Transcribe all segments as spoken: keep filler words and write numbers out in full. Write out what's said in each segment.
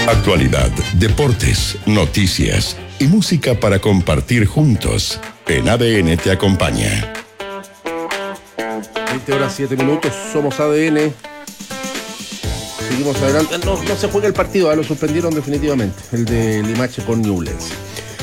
Actualidad, deportes, noticias y música para compartir juntos. En A D N te acompaña. veinte horas siete minutos, somos A D N. Seguimos adelante. No, no se juega el partido, ¿eh? Lo suspendieron definitivamente, el de Limache con Ñublense.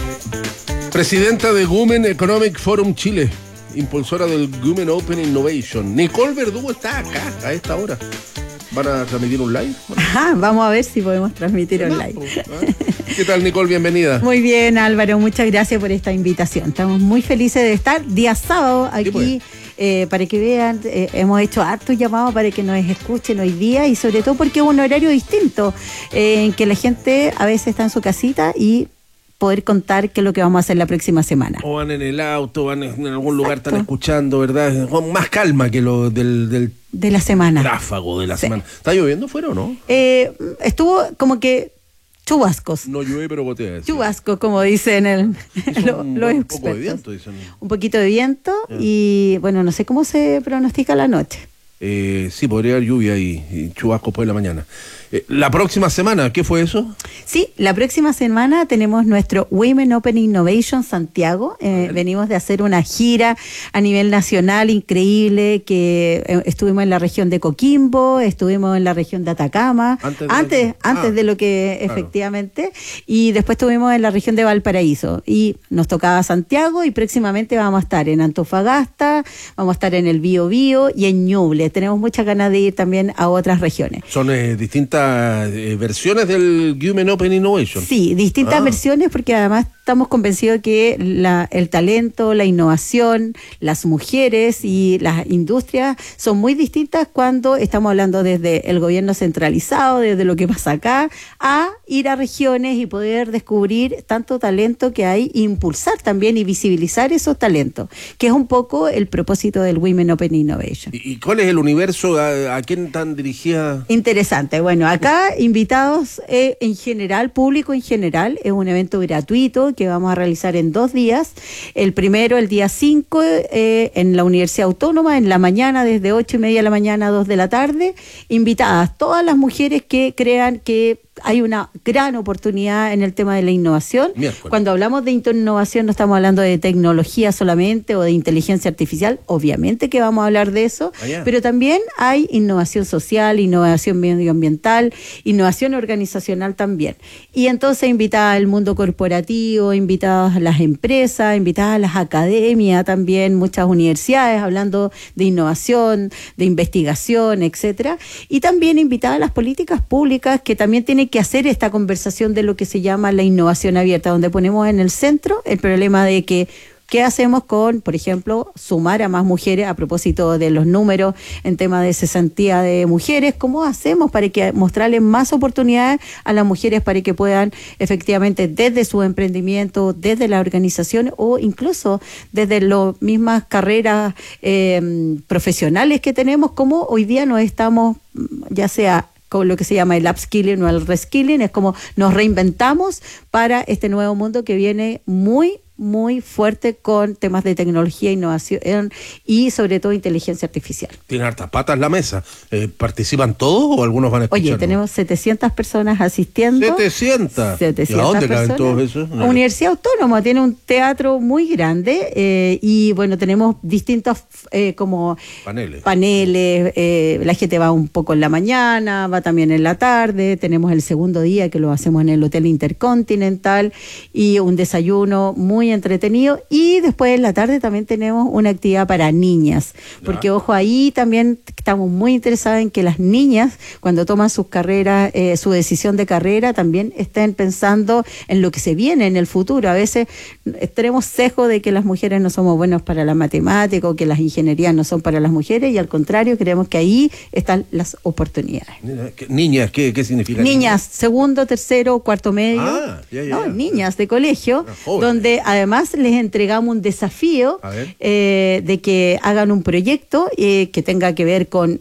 Presidenta de Women Economic Forum Chile, impulsora del Women Open Innovation, Nicole Verdugo está acá a esta hora. ¿Van a transmitir un live? Ajá, vamos a ver si podemos transmitir un live. ¿Qué tal, Nicole? Bienvenida. Muy bien, Álvaro, muchas gracias por esta invitación. Estamos muy felices de estar día sábado aquí. Pues? Eh, para que vean, eh, hemos hecho hartos llamados para que nos escuchen hoy día y sobre todo porque es un horario distinto, eh, en que la gente a veces está en su casita y poder contar qué es lo que vamos a hacer la próxima semana. O van en el auto, van en algún lugar, están escuchando, ¿verdad? Con más calma que lo del... del de la semana. Tráfago de la sí. semana. ¿Está lloviendo fuera o no? Eh, estuvo como que chubascos. No llueve, pero gotea. Chubascos, como dicen el, lo, un, los un expertos. poco de viento, dicen. Un poquito de viento yeah. Y bueno, no sé cómo se pronostica la noche. Eh, sí, podría haber lluvia y, y chubascos por la mañana. Eh, la próxima semana, ¿qué fue eso? Sí, la próxima semana tenemos nuestro Women Open Innovation Santiago. Eh, venimos de hacer una gira a nivel nacional increíble, que eh, estuvimos en la región de Coquimbo, estuvimos en la región de Atacama, antes de, antes, ah, antes de lo que claro. efectivamente, y después estuvimos en la región de Valparaíso, y nos tocaba Santiago, y próximamente vamos a estar en Antofagasta, vamos a estar en el Bío Bío y en Ñuble. Tenemos muchas ganas de ir también a otras regiones. Son eh, distintas eh, versiones del Women Open Innovation. Sí, distintas ah. versiones, porque además estamos convencidos que la, el talento, la innovación, las mujeres y las industrias son muy distintas cuando estamos hablando desde el gobierno centralizado, desde lo que pasa acá, a ir a regiones y poder descubrir tanto talento que hay, e impulsar también y visibilizar esos talentos, que es un poco el propósito del Women Open Innovation. ¿Y, y cuál es el universo? ¿A, a quién están dirigidas? Interesante. Bueno, acá invitados eh, en general, público en general, es un evento gratuito que vamos a realizar en dos días. El primero, el día cinco, eh, en la Universidad Autónoma, en la mañana, desde ocho y media de la mañana a dos de la tarde. Invitadas todas las mujeres que crean que hay una gran oportunidad en el tema de la innovación. Miércoles. Cuando hablamos de innovación no estamos hablando de tecnología solamente o de inteligencia artificial, obviamente que vamos a hablar de eso, Allá. pero también hay innovación social, innovación medioambiental, innovación organizacional también. Y entonces invitada al mundo corporativo, invitadas a las empresas, invitadas a las academias también, muchas universidades hablando de innovación, de investigación, etcétera. Y también invitadas a las políticas públicas que también tienen que hacer esta conversación de lo que se llama la innovación abierta, donde ponemos en el centro el problema de que ¿qué hacemos con, por ejemplo, sumar a más mujeres a propósito de los números en tema de cesantía de mujeres? ¿Cómo hacemos para que mostrarles más oportunidades a las mujeres para que puedan efectivamente desde su emprendimiento, desde la organización o incluso desde las mismas carreras eh, profesionales que tenemos, como hoy día nos estamos, ya sea con lo que se llama el upskilling o el reskilling, es como nos reinventamos para este nuevo mundo que viene muy muy fuerte con temas de tecnología, innovación y sobre todo inteligencia artificial. Tiene hartas patas la mesa. Eh, ¿Participan todos o algunos van a escuchar? Oye, tenemos setecientas personas asistiendo. ¿setecientas? setecientas ¿Y a dónde personas. caben todos esos? La Universidad Autónoma tiene un teatro muy grande eh, y bueno, tenemos distintos eh, como paneles. paneles eh, la gente va un poco en la mañana, va también en la tarde, tenemos el segundo día que lo hacemos en el Hotel Intercontinental y un desayuno muy entretenido, y después en la tarde también tenemos una actividad para niñas, porque ojo, ahí también estamos muy interesados en que las niñas cuando toman sus carreras, eh, su decisión de carrera, también estén pensando en lo que se viene en el futuro. A veces tenemos sesgo de que las mujeres no somos buenas para la matemática o que las ingenierías no son para las mujeres, y al contrario, creemos que ahí están las oportunidades. Niñas, ¿qué, qué significa? Niñas, niñas, segundo, tercero, cuarto medio, ah, ya, ya, no, ya. niñas de colegio, donde además les entregamos un desafío eh, de que hagan un proyecto eh, que tenga que ver con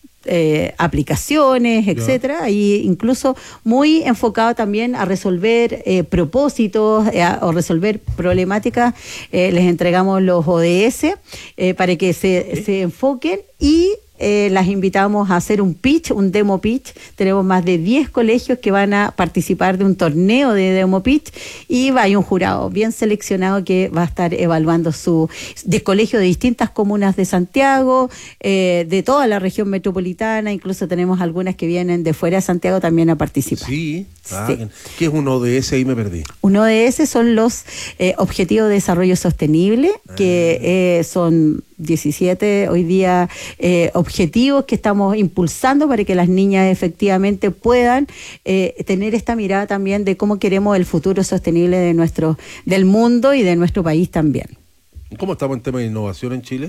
Eh, aplicaciones, etcétera, y incluso muy enfocado también a resolver eh, propósitos eh, a, o resolver problemáticas. Eh, les entregamos los O D S eh, para que se, ¿Sí? se enfoquen, y eh, las invitamos a hacer un pitch, un demo pitch. Tenemos más de diez colegios que van a participar de un torneo de demo pitch y va a ir un jurado bien seleccionado que va a estar evaluando su de colegios de distintas comunas de Santiago, eh, de toda la región metropolitana, incluso tenemos algunas que vienen de fuera de Santiago también a participar. Sí, ah, sí. ¿Qué es un O D S? Ahí me perdí. Un O D S son los eh, Objetivos de Desarrollo Sostenible, que eh, son diecisiete hoy día eh, objetivos que estamos impulsando para que las niñas efectivamente puedan eh, tener esta mirada también de cómo queremos el futuro sostenible de nuestro, del mundo y de nuestro país también. ¿Cómo estamos en tema de innovación en Chile?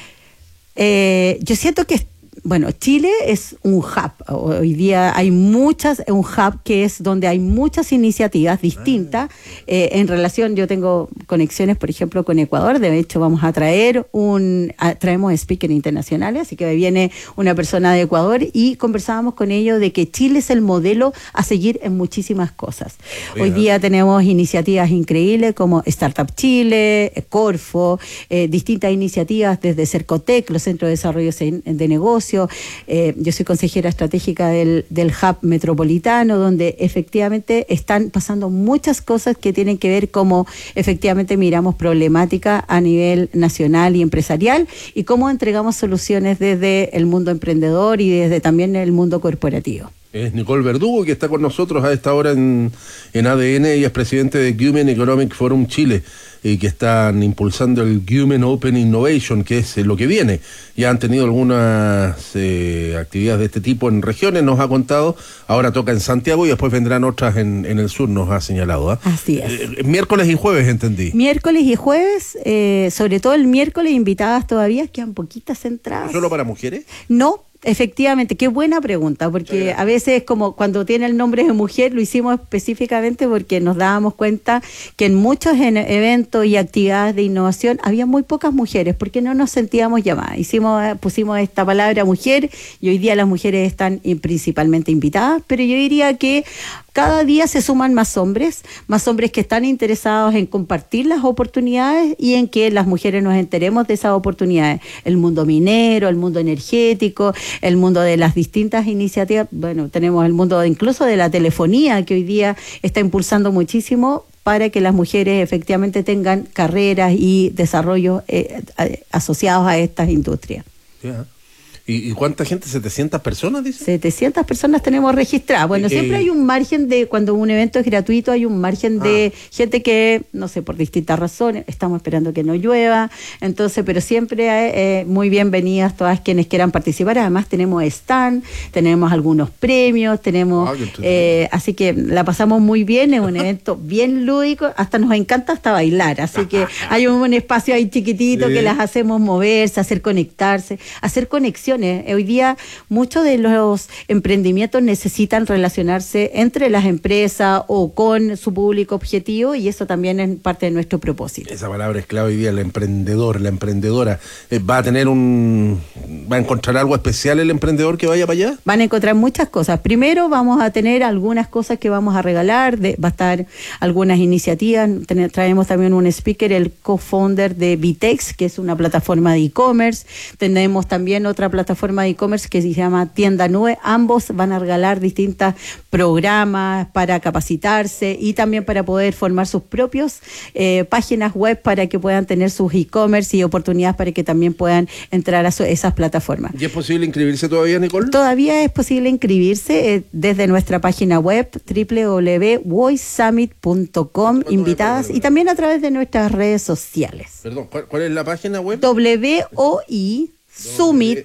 Eh, yo siento que Bueno, Chile es un hub. Hoy día hay muchas, un hub que es donde hay muchas iniciativas distintas. Eh, en relación, yo tengo conexiones, por ejemplo, con Ecuador. De hecho, vamos a traer un, a, traemos speakers internacionales, así que viene una persona de Ecuador y conversábamos con ellos de que Chile es el modelo a seguir en muchísimas cosas. Hoy yeah. día tenemos iniciativas increíbles como Startup Chile, Corfo, eh, distintas iniciativas desde Cercotec, los Centros de Desarrollo de Negocios. Eh, yo soy consejera estratégica del, del Hub Metropolitano, donde efectivamente están pasando muchas cosas que tienen que ver cómo efectivamente miramos problemática a nivel nacional y empresarial y cómo entregamos soluciones desde el mundo emprendedor y desde también el mundo corporativo. Es Nicole Verdugo, que está con nosotros a esta hora en, en A D N. Ella es presidente de Human Economic Forum Chile y que están impulsando el Human Open Innovation, que es eh, lo que viene. Ya han tenido algunas eh, actividades de este tipo en regiones, nos ha contado. Ahora toca en Santiago y después vendrán otras en, en el sur, nos ha señalado. ¿eh? Así es. Eh, miércoles y jueves, entendí. Miércoles y jueves, eh, sobre todo el miércoles, invitadas todavía, quedan poquitas entradas. ¿Solo para mujeres? No. Efectivamente, qué buena pregunta, porque a veces como cuando tiene el nombre de mujer lo hicimos específicamente porque nos dábamos cuenta que en muchos en eventos y actividades de innovación había muy pocas mujeres porque no nos sentíamos llamadas. Hicimos, pusimos esta palabra mujer y hoy día las mujeres están principalmente invitadas, pero yo diría que cada día se suman más hombres, más hombres que están interesados en compartir las oportunidades y en que las mujeres nos enteremos de esas oportunidades. El mundo minero, el mundo energético, el mundo de las distintas iniciativas. Bueno, tenemos el mundo de, incluso de la telefonía, que hoy día está impulsando muchísimo para que las mujeres efectivamente tengan carreras y desarrollos eh, asociados a estas industrias. Yeah. ¿Y cuánta gente? ¿setecientas personas, dice? setecientas personas tenemos registradas. Bueno, eh, siempre hay un margen de, cuando un evento es gratuito, hay un margen ah. de gente que, no sé, por distintas razones, estamos esperando que no llueva, entonces, pero siempre eh, muy bienvenidas todas quienes quieran participar. Además tenemos stand, tenemos algunos premios, tenemos, ah, eh, así que la pasamos muy bien, es un evento bien lúdico, hasta nos encanta hasta bailar, así que hay un, un espacio ahí chiquitito sí. que las hacemos moverse, hacer conectarse, hacer conexiones. Hoy día muchos de los emprendimientos necesitan relacionarse entre las empresas o con su público objetivo y eso también es parte de nuestro propósito. Esa palabra es clave hoy día, el emprendedor, la emprendedora. Eh, ¿Va a tener un... va a encontrar algo especial el emprendedor que vaya para allá? Van a encontrar muchas cosas. Primero vamos a tener algunas cosas que vamos a regalar, de, va a estar algunas iniciativas. Ten, traemos también un speaker, el co-founder de Vitex, que es una plataforma de e-commerce. Tenemos también otra plataforma plataforma de e-commerce que se llama Tienda Nube. Ambos van a regalar distintos programas para capacitarse y también para poder formar sus propios eh, páginas web para que puedan tener sus e-commerce y oportunidades para que también puedan entrar a su, esas plataformas. ¿Y es posible inscribirse todavía, Nicole? Todavía es posible inscribirse eh, desde nuestra página web doble u doble u doble u punto voice summit punto com, invitadas, y también a través de nuestras redes sociales. Perdón, ¿cuál, cuál es la página web? W O I Summit,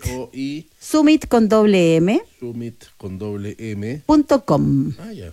Summit con doble M, Summit con doble M, punto com. Ah, ya.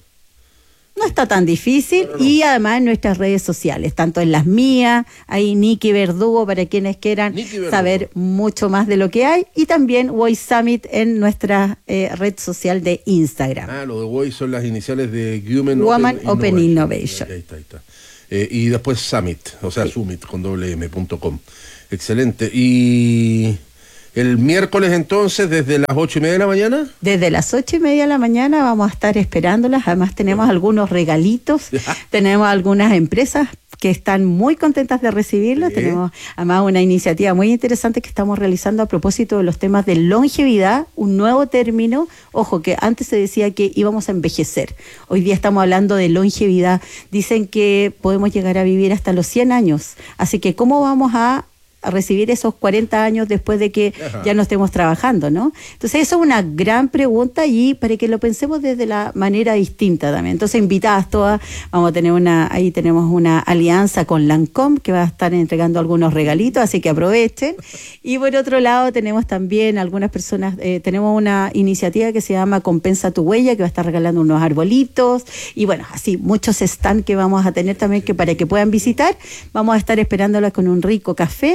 No está tan difícil no, no, no. Y además en nuestras redes sociales, tanto en las mías, hay Niki Verdugo para quienes quieran saber mucho más de lo que hay, y también Voice Summit en nuestra eh, red social de Instagram. Ah, lo de Voice son las iniciales de Human Woman Open, Open Innovation. Innovation. Ahí está, ahí está. Eh, y después Summit, o sea, sí. Summit con doble M punto com. Excelente. Y... el miércoles entonces, desde las ocho y media de la mañana. Desde las ocho y media de la mañana vamos a estar esperándolas. Además tenemos algunos regalitos, tenemos algunas empresas que están muy contentas de recibirlos. Sí. Tenemos además una iniciativa muy interesante que estamos realizando a propósito de los temas de longevidad, un nuevo término. Ojo, que antes se decía que íbamos a envejecer. Hoy día estamos hablando de longevidad. Dicen que podemos llegar a vivir hasta los cien años. Así que, ¿cómo vamos a a recibir esos cuarenta años después de que Ajá. ya no estemos trabajando, ¿no? Entonces, eso es una gran pregunta y para que lo pensemos desde la manera distinta también. Entonces, invitadas todas, vamos a tener una, ahí tenemos una alianza con Lancôme que va a estar entregando algunos regalitos, así que aprovechen. Y por otro lado, tenemos también algunas personas, eh, tenemos una iniciativa que se llama Compensa tu Huella, que va a estar regalando unos arbolitos y bueno, así muchos stands que vamos a tener también que para que puedan visitar. Vamos a estar esperándolas con un rico café.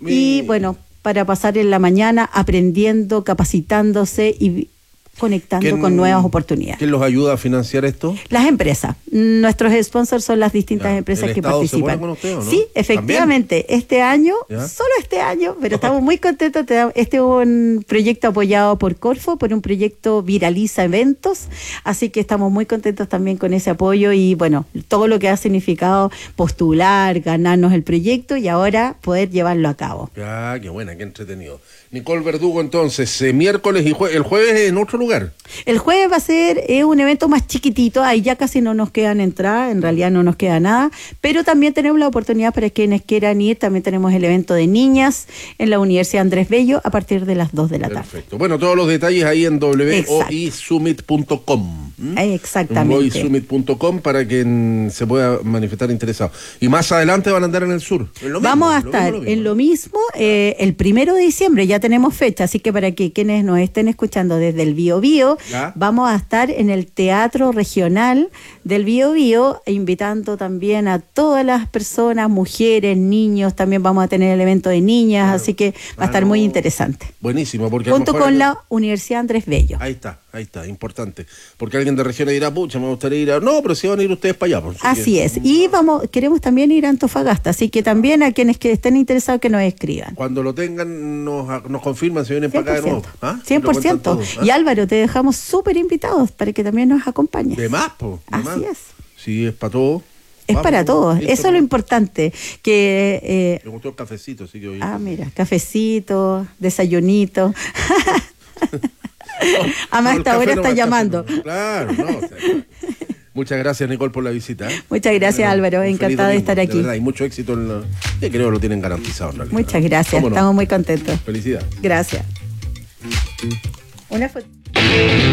Y bueno, para pasar en la mañana aprendiendo, capacitándose y conectando con nuevas oportunidades. ¿Quién los ayuda a financiar esto? Las empresas. Nuestros sponsors son las distintas ya. empresas ¿El que Estado participan. se pone con usted, ¿o no? Sí, efectivamente. ¿También? Este año, ¿Ya? solo este año, pero estamos muy contentos. Este es un proyecto apoyado por Corfo, por un proyecto Viraliza Eventos. Así que estamos muy contentos también con ese apoyo y bueno, todo lo que ha significado postular, ganarnos el proyecto y ahora poder llevarlo a cabo. Ah, qué buena, qué entretenido. Nicole Verdugo, entonces, eh, miércoles y jueves, el jueves en otro lugar. El jueves va a ser eh, un evento más chiquitito, ahí ya casi no nos quedan entradas, en realidad no nos queda nada, pero también tenemos la oportunidad para quienes quieran ir, también tenemos el evento de niñas en la Universidad Andrés Bello a partir de las dos de la tarde. Perfecto. Bueno, todos los detalles ahí en w o i summit punto com. ¿Mm? Exactamente. w o i summit punto com para quien se pueda manifestar interesado. Y más adelante van a andar en el sur. Lo mismo, Vamos a estar lo mismo, en lo mismo eh, el primero de diciembre, ya tenemos fecha, así que para que quienes nos estén escuchando desde el Bío Bío, ¿Ya? vamos a estar en el Teatro Regional del Bío Bío, invitando también a todas las personas, mujeres, niños, también vamos a tener el evento de niñas, claro. así que va a estar ah, no. muy interesante. Buenísimo, porque junto con el... la Universidad Andrés Bello. Ahí está, ahí está, importante, porque alguien de regiones dirá, pucha, me gustaría ir a... No, pero si van a ir ustedes para allá. Pues, así que... es, y vamos, queremos también ir a Antofagasta, así que también a quienes que estén interesados que nos escriban. Cuando lo tengan, nos, nos confirman si vienen para acá de nuevo. ¿Ah? cien por ciento. ¿Ah? Y Álvaro, te dejamos súper invitados para que también nos acompañes. De más, po, de Así más. es. Sí, es para todos. Es Vamos, para todos, eso es lo importante. Que, eh, me gustó el cafecito, así que hoy. Ah, mira, cafecito, desayunito. Además, no, esta hora está llamando. No. Claro, no. O sea, muchas gracias, Nicole, por la visita. ¿eh? Muchas gracias, bueno, Álvaro. Encantada de estar aquí. De verdad, y mucho éxito. En la... Yo creo que lo tienen garantizado en realidad. Muchas gracias. No? Estamos muy contentos. Felicidades. Gracias. Una foto.